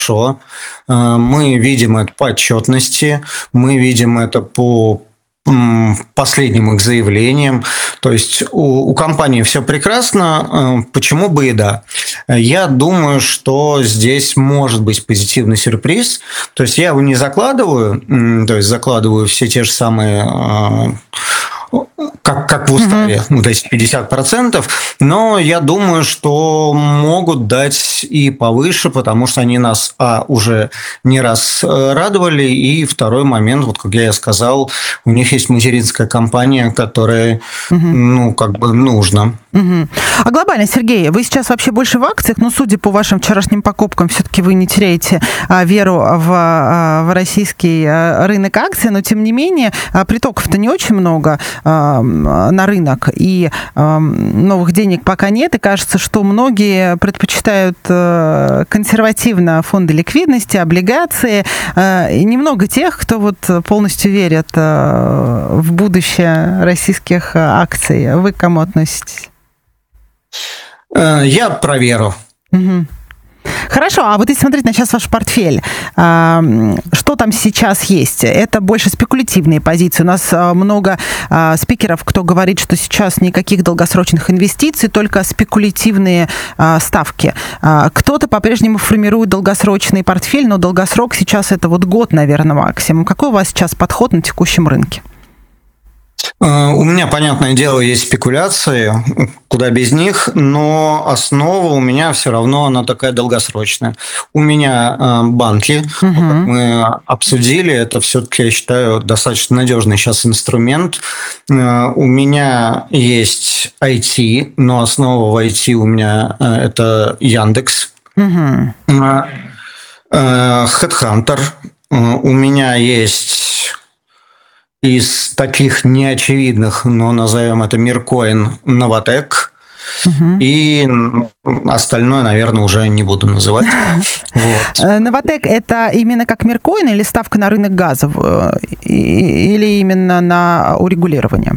Мы видим это по отчетности, мы видим это по последним их заявлениям. То есть у компании все прекрасно, почему бы и да. Я думаю, что здесь может быть позитивный сюрприз. То есть я его не закладываю, то есть закладываю все те же самые, как в уставе, вот эти 50%, но я думаю, что могут дать и повыше, потому что они нас уже не раз радовали, и второй момент, вот как я и сказал, у них есть материнская компания, которая, нужна. А глобально, Сергей, вы сейчас вообще больше в акциях, но судя по вашим вчерашним покупкам, все-таки вы не теряете веру в российский рынок акций, но тем не менее притоков-то не очень много на рынок, и новых денег пока нет, и кажется, что многие предпочитают консервативно фонды ликвидности, облигации, и немного тех, кто вот полностью верит в будущее российских акций. Вы к кому относитесь? Я про веру. Хорошо, а вот если смотреть на сейчас ваш портфель, что там сейчас есть? Это больше спекулятивные позиции. У нас много спикеров, кто говорит, что сейчас никаких долгосрочных инвестиций, только спекулятивные ставки. Кто-то по-прежнему формирует долгосрочный портфель, но долгосрок сейчас это вот год, наверное, максимум. Какой у вас сейчас подход на текущем рынке? У меня, понятное дело, есть спекуляции, куда без них, но основа у меня все равно она такая долгосрочная. У меня банки, как мы обсудили, это все-таки, я считаю, достаточно надежный сейчас инструмент. У меня есть IT, но основа в IT у меня это Яндекс, HeadHunter. У меня есть из таких неочевидных, но назовем это Миркоин, Новатэк. И остальное, наверное, уже не буду называть. Новатэк – это именно как Миркоин или ставка на рынок газов? Или именно на урегулирование?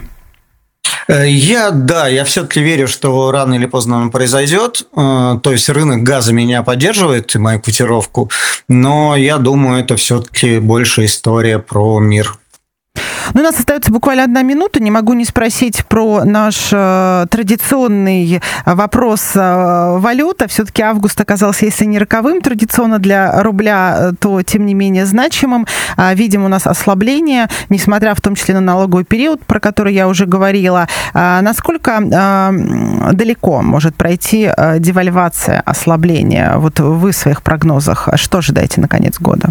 Я все-таки верю, что рано или поздно он произойдет. То есть рынок газа меня поддерживает, мою котировку, но я думаю, это все-таки больше история про мир. У нас остается буквально 1 минута. Не могу не спросить про наш традиционный вопрос валюта. Все-таки август оказался, если не роковым традиционно для рубля, то тем не менее значимым. Видим у нас ослабление, несмотря в том числе на налоговый период, про который я уже говорила. Насколько далеко может пройти девальвация, ослабление? Вот вы в своих прогнозах что ожидаете на конец года?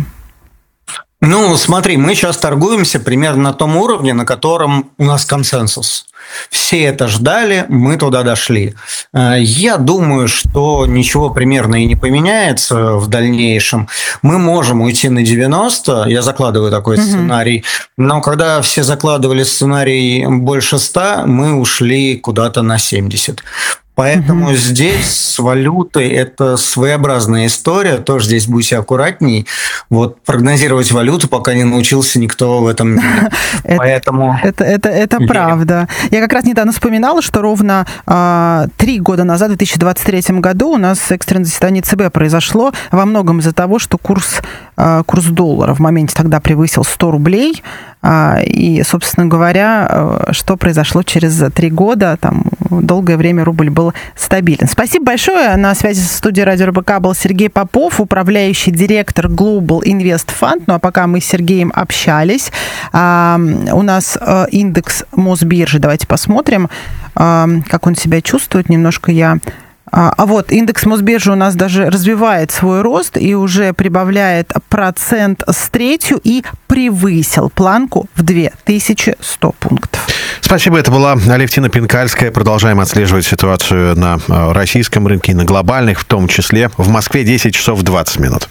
Смотри, мы сейчас торгуемся примерно на том уровне, на котором у нас консенсус. Все это ждали, мы туда дошли. Я думаю, что ничего примерно и не поменяется в дальнейшем. Мы можем уйти на 90, я закладываю такой сценарий, но когда все закладывали сценарий больше 100, мы ушли куда-то на 70. Поэтому здесь с валютой это своеобразная история, тоже здесь будьте аккуратней. Вот прогнозировать валюту пока не научился никто в этом мире. Поэтому это правда. Я как раз недавно вспоминала, что ровно 3 года назад, в 2023 году, у нас экстренное заседание ЦБ произошло во многом из-за того, что курс доллара в моменте тогда превысил 100 рублей. И, собственно говоря, что произошло через 3 года, там долгое время рубль был стабилен. Спасибо большое. На связи со студией Радио РБК был Сергей Попов, управляющий директор Global Invest Fund. Ну, а пока мы с Сергеем общались, у нас индекс Мосбиржи. Давайте посмотрим, как он себя чувствует. Немножко я... вот индекс Мосбиржи у нас даже развивает свой рост и уже прибавляет 1% с третью и превысил планку в 2100 пунктов. Спасибо. Это была Алевтина Пинкальская. Продолжаем отслеживать ситуацию на российском рынке и на глобальных, в том числе. В Москве 10 часов 20 минут.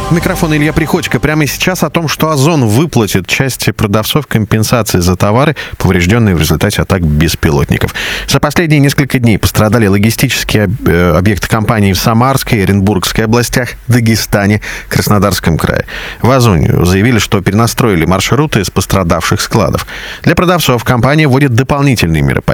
Микрофон Илья Приходько. Прямо сейчас о том, что Озон выплатит части продавцов компенсации за товары, поврежденные в результате атак беспилотников. За последние несколько дней пострадали логистические объекты компании в Самарской, Оренбургской областях, Дагестане, Краснодарском крае. В Озоне заявили, что перенастроили маршруты с пострадавших складов. Для продавцов компания вводит дополнительные меры